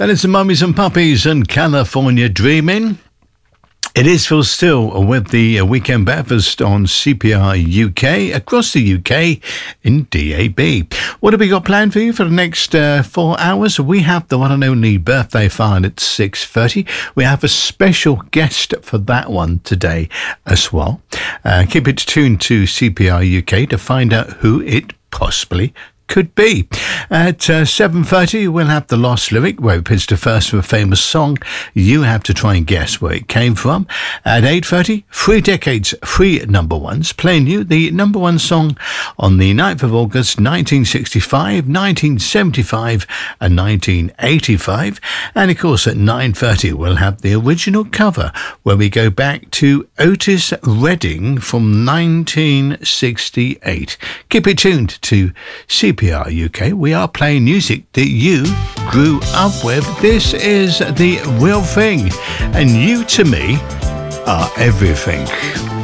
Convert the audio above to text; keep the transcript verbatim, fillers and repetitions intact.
That is the Mummies and Puppies and California Dreaming. It is Phil Still with the Weekend Breakfast on C P R U K, across the U K in D A B. What have we got planned for you for the next uh, four hours? We have the one and only birthday file at six thirty. We have a special guest for that one today as well. Uh, keep it tuned to C P R U K to find out who it possibly could be. At uh, seven thirty, we'll have The Lost Lyric, where it pitched the first of a famous song. You have to try and guess where it came from. At eight thirty, three decades, three number ones, playing you the number one song on the ninth of August, nineteen sixty-five, nineteen seventy-five and nineteen eighty-five. And of course, at nine thirty, we'll have the original cover, where we go back to Otis Redding from nineteen sixty-eight. Keep it tuned to C P R U K. We are playing music that you grew up with. This is The Real Thing, and you to me are everything.